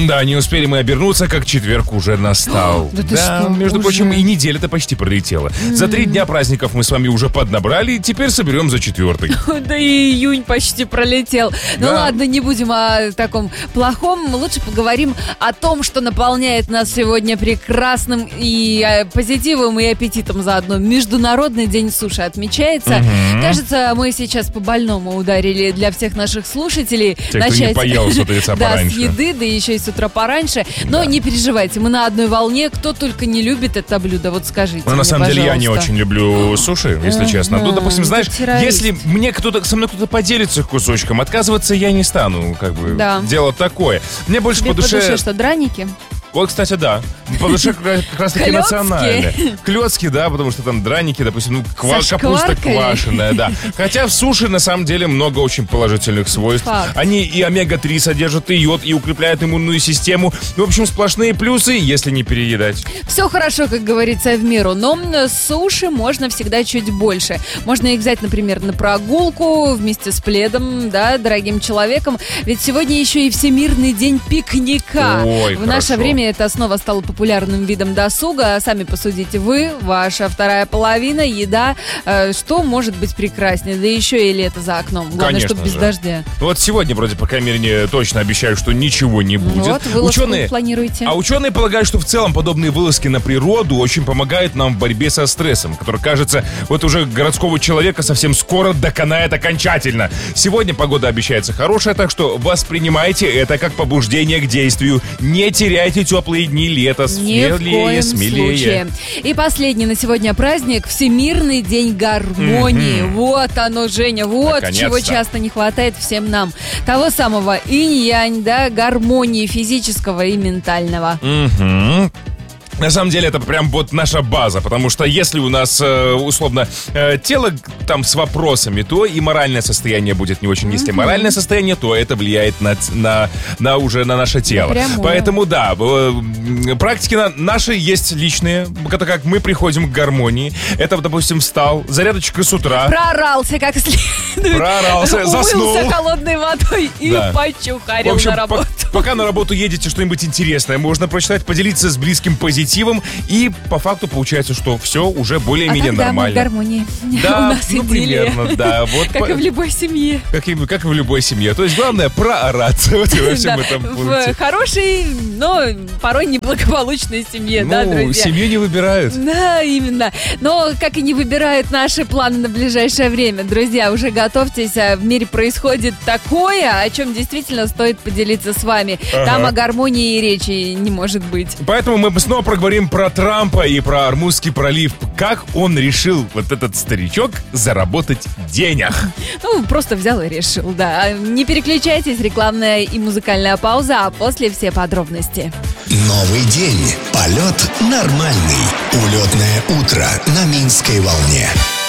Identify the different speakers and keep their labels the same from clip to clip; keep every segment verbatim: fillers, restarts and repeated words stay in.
Speaker 1: Да, не успели мы обернуться, как четверг уже настал.
Speaker 2: Да ты
Speaker 1: Да,
Speaker 2: что,
Speaker 1: между
Speaker 2: уже?
Speaker 1: прочим, и неделя-то почти пролетела. За три дня праздников мы с вами уже поднабрали, теперь соберем за четвертый.
Speaker 2: Да и июнь почти пролетел. Ну
Speaker 1: Да.
Speaker 2: ладно, не будем о таком плохом. Лучше поговорим о том, что наполняет нас сегодня прекрасным и э, позитивом, и аппетитом заодно. Международный день суши отмечается. Кажется, мы сейчас по больному ударили для всех наших слушателей.
Speaker 1: Те, кто не поел с утреца
Speaker 2: да,
Speaker 1: пораньше.
Speaker 2: с еды, да еще и с утра пораньше. Но
Speaker 1: Да.
Speaker 2: не переживайте, мы на одной волне. Кто только не любит это блюдо, вот скажите
Speaker 1: Ну, на
Speaker 2: мне,
Speaker 1: самом деле, я не
Speaker 2: пожалуйста.
Speaker 1: очень люблю суши, если честно. Ну,
Speaker 2: Ага,
Speaker 1: допустим, знаешь,
Speaker 2: ты террорист.
Speaker 1: если мне кто-то, со мной кто-то поделится кусочком, отказываться я не стану, как бы,
Speaker 2: Да.
Speaker 1: дело такое. Мне больше
Speaker 2: Тебе
Speaker 1: по душе...
Speaker 2: что, драники?
Speaker 1: Вот, кстати, да. По душе как, как раз таки
Speaker 2: Клёцки.
Speaker 1: национально. Клёцки, да, потому что там драники, допустим, ну, ква-
Speaker 2: Со
Speaker 1: капуста
Speaker 2: шкваркой.
Speaker 1: квашеная, да. Хотя в суши, на самом деле, много очень положительных свойств.
Speaker 2: Факт.
Speaker 1: Они и омега три содержат, и йод, и укрепляют иммунную систему. В общем, сплошные плюсы, если не переедать.
Speaker 2: Все хорошо, как говорится, в меру, но м, суши можно всегда чуть больше. Можно их взять, например, на прогулку вместе с пледом, да, дорогим человеком. Ведь сегодня еще и Всемирный день пикника.
Speaker 1: Ой,
Speaker 2: в наше
Speaker 1: хорошо.
Speaker 2: время это снова стало популярным видом досуга. Сами посудите вы, ваша вторая половина, еда. Э, что может быть прекраснее? Да еще и лето за окном. Главное,
Speaker 1: Конечно
Speaker 2: чтобы без
Speaker 1: же.
Speaker 2: дождя.
Speaker 1: Вот сегодня, вроде, по крайней мере, точно обещают, что ничего не будет.
Speaker 2: Вот, вылазку
Speaker 1: Ученые,
Speaker 2: планируете.
Speaker 1: а ученые полагают, что в целом подобные вылазки на природу очень помогают нам в борьбе со стрессом, который, кажется, вот уже городского человека совсем скоро доконает окончательно. Сегодня погода обещается хорошая, так что воспринимайте это как побуждение к действию. Не теряйте теплые дни лета.
Speaker 2: Ни в
Speaker 1: Смелее,
Speaker 2: коем
Speaker 1: смелее.
Speaker 2: случае. И последний на сегодня праздник — Всемирный день гармонии. Вот оно, Женя, вот
Speaker 1: Наконец-то.
Speaker 2: чего часто не хватает всем нам. Того самого инь-янь, да, гармонии физического и ментального.
Speaker 1: Мгм. На самом деле это прям вот наша база, потому что если у нас э, условно э, тело там с вопросами, то и моральное состояние будет не очень. Если моральное состояние, то это влияет на, на, на уже на наше тело.
Speaker 2: Напрямую.
Speaker 1: Поэтому да, э, практики на- наши есть личные, это как мы приходим к гармонии. Это, допустим, встал, зарядочка с утра.
Speaker 2: Проорался как следует.
Speaker 1: Проорался, заснул.
Speaker 2: Умылся холодной водой и
Speaker 1: Да.
Speaker 2: почухарил
Speaker 1: В общем,
Speaker 2: на работу.
Speaker 1: по- пока на работу едете, что-нибудь интересное можно прочитать, поделиться с близким позитивом, и по факту получается, что все уже
Speaker 2: А
Speaker 1: более-менее
Speaker 2: тогда мы в
Speaker 1: нормально.
Speaker 2: гармонии.
Speaker 1: Да,
Speaker 2: У нас
Speaker 1: ну,
Speaker 2: идиллия.
Speaker 1: примерно, да. Вот
Speaker 2: Как
Speaker 1: по-
Speaker 2: и в любой семье.
Speaker 1: как, и, как и в любой семье. То есть главное проораться вот и во всем
Speaker 2: Да,
Speaker 1: этом
Speaker 2: в
Speaker 1: пункте.
Speaker 2: хорошей, но порой неблагополучной семье, да,
Speaker 1: Ну,
Speaker 2: друзья?
Speaker 1: семью не выбирают.
Speaker 2: Да, именно. Но как и не выбирают наши планы на ближайшее время. Друзья, уже готовьтесь, а в мире происходит такое, о чем действительно стоит поделиться с вами.
Speaker 1: Ага.
Speaker 2: Там о гармонии и речи не может быть.
Speaker 1: Поэтому мы снова проговорим про Трампа и про Ормузский пролив. Как он решил, вот этот старичок, заработать денег.
Speaker 2: Ну, просто взял и решил, да. Не переключайтесь, рекламная и музыкальная пауза, а после все подробности.
Speaker 3: Новый день. Полет нормальный. Улетное утро на Минской волне.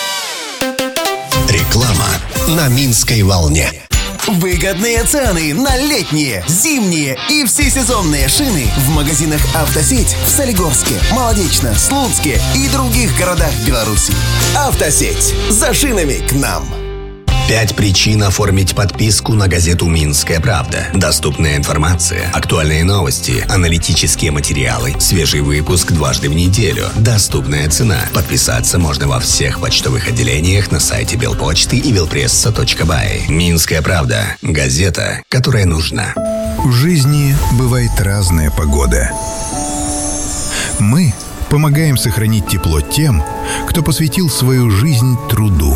Speaker 3: Реклама на Минской волне.
Speaker 4: Выгодные цены на летние, зимние и всесезонные шины в магазинах «Автосеть» в Солигорске, Молодечно, Слуцке и других городах Беларуси. «Автосеть» за шинами к нам.
Speaker 3: Пять причин оформить подписку на газету «Минская правда». Доступная информация, актуальные новости, аналитические материалы, свежий выпуск дважды в неделю. Доступная цена. Подписаться можно во всех почтовых отделениях на сайте Белпочты и белпресса точка бай. «Минская правда». Газета, которая нужна.
Speaker 5: В жизни бывает разная погода. Мы помогаем сохранить тепло тем, кто посвятил свою жизнь труду.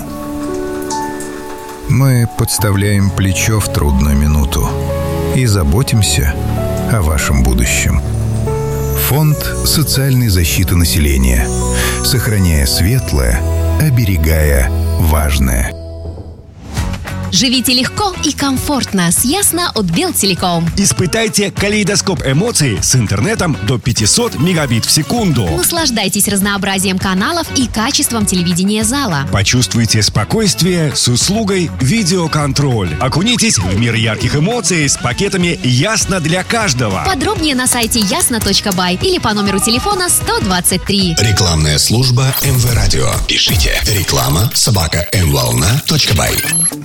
Speaker 5: Мы подставляем плечо в трудную минуту и заботимся о вашем будущем. Фонд социальной защиты населения. Сохраняя светлое, оберегая важное.
Speaker 6: Живите легко и комфортно с Ясно от Белтелеком.
Speaker 7: Испытайте калейдоскоп эмоций с интернетом до пятьсот мегабит в секунду.
Speaker 6: Наслаждайтесь разнообразием каналов и качеством телевидения зала.
Speaker 7: Почувствуйте спокойствие с услугой видеоконтроль. Окунитесь в мир ярких эмоций с пакетами «Ясно для каждого».
Speaker 6: Подробнее на сайте ясно точка бай или по номеру телефона сто двадцать три.
Speaker 3: Рекламная служба эм вэ Радио. Пишите реклама собака эм волна точка бай.